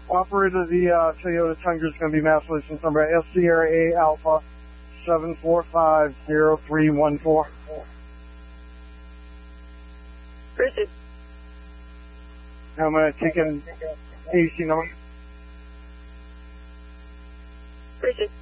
Operator, the Toyota Tundra is going to be mass license number S Sierra A Alpha 7450314. Richard. Now I'm going to take an AC number. Richard.